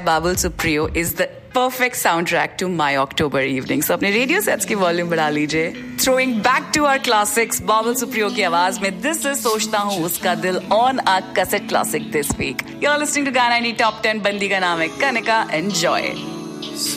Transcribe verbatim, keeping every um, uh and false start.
Babul Supriyo is the perfect soundtrack to my October evening. So अपने radio sets की volume बढ़ा लीजिए. Throwing back to our classics, Babul Supriyo की आवाज में This is सोचता हूँ उसका दिल on a cassette classic this week. You're listening to Gaana ninety Top ten. बंदी का नाम है कनिका. Enjoy.